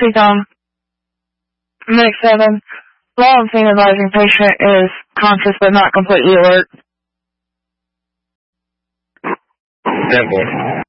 Oxycom, Medic 7. Law on scene advising patient is conscious but not completely alert. 10-4.